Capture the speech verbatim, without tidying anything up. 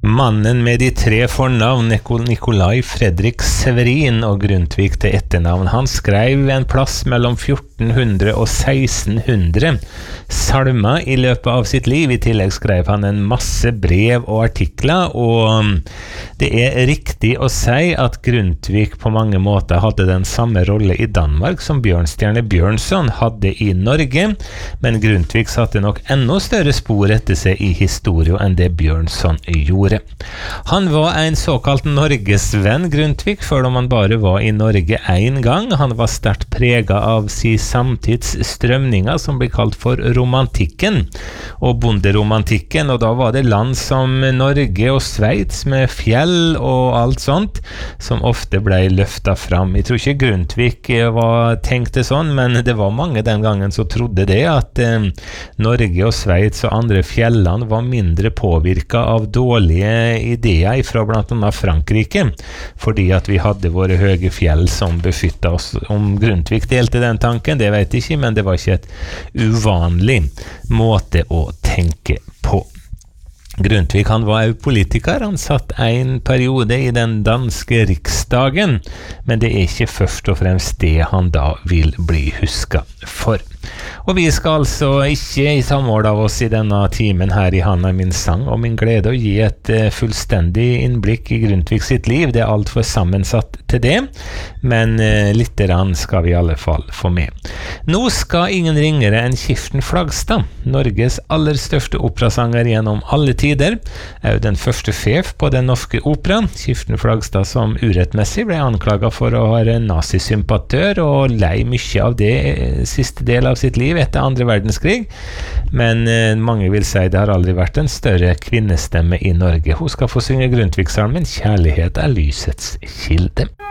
Mannen med de tre fornavn, Nikolai Fredrik Severin og Grundtvig til etternavn, han skrev en plass mellom fjorten hundre og seksten hundre salmer i løpet av sitt liv. I tillegg skrev han en masse brev og artikler, og det er riktig å si at Grundtvig på mange måter hadde den samme rolle i Danmark som Bjørnstjerne Bjørnson hadde i Norge, men Grundtvig satte nok enda større spor etter seg i historien enn det Bjørnson gjorde. Han var en såkalt Norgesvenn, Grundtvig, selv om han bare var i Norge en gang. Han var sterkt preget av sin samtids strømninger som blir kalt for romantikken og bonderomantikken, og da var det land som Norge og Sveits med fjell og alt sånt som ofte ble løftet fram. Jeg tror ikke Grundtvig var tenkte sånn, men det var mange den gangen som trodde det, at eh, Norge og Sveits og andre fjellene var mindre påvirket av dårlige ideer fra blant annet Frankrike, fordi at vi hadde våre høye fjell som beskyttet oss. Om Grundtvig delte den tanken, det vet jeg ikke, men det var ikke et uvanlig måte å tenke på. Grundtvig, han var jo politiker, han satt en periode i den danske riksdagen, men det er ikke først og fremst det han da vil bli husket for. Og vi skal altså ikke i samhold av oss i denne timen her i Han er min sang og min glede å gi et uh, fullstendig innblikk i Grundtvig sitt liv. Det er alt for sammensatt til det, men uh, litt rann skal vi i alle fall få med. Nå skal ingen ringere enn Kirsten Flagstad, Norges aller største operasanger gjennom alle tider, er jo den første sjef på den norske opera. Kirsten Flagstad som urettmessig ble anklaget for å være nazisympatør og lei mye av det uh, siste del av sitt liv etter andre verdenskrig, men eh, mange vil si det har aldri vært en større kvinnestemme i Norge. Hun skal få synge Grundtvig-salmen «Kjærlighet er lysets kilde».